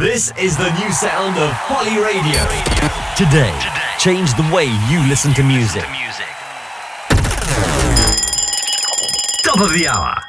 This is the new sound of Holly Radio. Today, change the way you listen to music. Top of the hour.